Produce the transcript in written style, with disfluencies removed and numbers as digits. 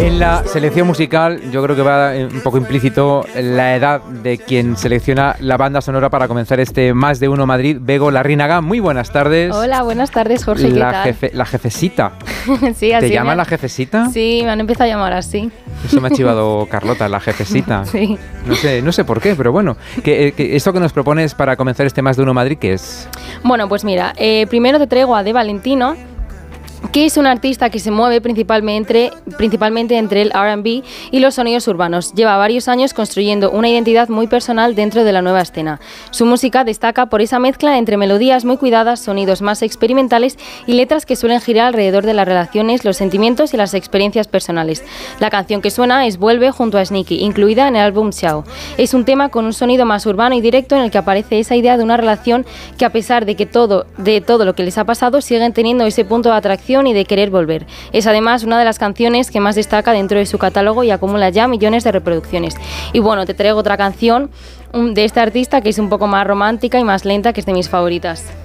En la selección musical yo creo que va un poco implícito la edad de quien selecciona la banda sonora para comenzar este Más de Uno Madrid. Bego Larrínaga, muy buenas tardes. Hola, buenas tardes, Jorge, ¿qué tal? La jefecita. Sí, así ¿Te llaman la jefecita? Sí, me han empezado a llamar así. Eso me ha chivado Carlota, la jefecita. Sí. No sé por qué, pero bueno. ¿Esto que nos propones para comenzar este Más de Uno Madrid qué es? Bueno, pues mira, primero te traigo a De Valentino, que es un artista que se mueve principalmente entre el R&B y los sonidos urbanos. Lleva varios años construyendo una identidad muy personal dentro de la nueva escena. Su música destaca por esa mezcla entre melodías muy cuidadas, sonidos más experimentales y letras que suelen girar alrededor de las relaciones, los sentimientos y las experiencias personales. La canción que suena es Vuelve junto a Sneaky, incluida en el álbum Ciao. Es un tema con un sonido más urbano y directo en el que aparece esa idea de una relación que, a pesar de todo lo que les ha pasado, siguen teniendo ese punto de atracción y de querer volver. Es además una de las canciones que más destaca dentro de su catálogo y acumula ya millones de reproducciones. Y bueno, te traigo otra canción de este artista que es un poco más romántica y más lenta, que es de mis favoritas.